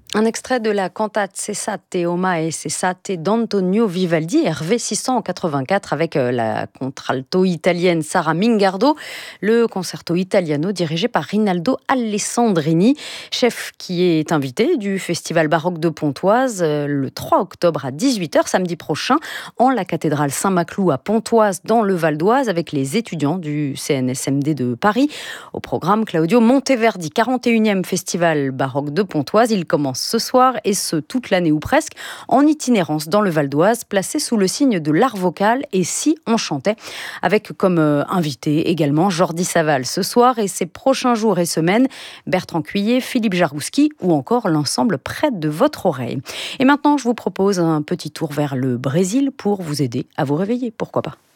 Un extrait de la cantate Cessate Oma e Cessate d'Antonio Vivaldi, RV 684, avec la contralto italienne Sara Mingardo, le concerto italiano dirigé par Rinaldo Alessandrini, chef qui est invité du Festival baroque de Pontoise le 3 octobre à 18h, samedi prochain, en la cathédrale Saint-Maclou à Pontoise, dans le Val d'Oise, avec les étudiants du CNSMD de Paris. Au programme, Claudio Monteverdi, 41e Festival baroque de Pontoise. Il commence ce soir, et ce toute l'année ou presque, en itinérance dans le Val d'Oise, placé sous le signe de l'art vocal et si on chantait, avec comme invité également Jordi Saval ce soir, et ces prochains jours et semaines, Bertrand Cuillet, Philippe Jarouski ou encore l'ensemble Près de votre oreille. Et maintenant, je vous propose un petit tour vers le Brésil pour vous aider à vous réveiller, pourquoi pas.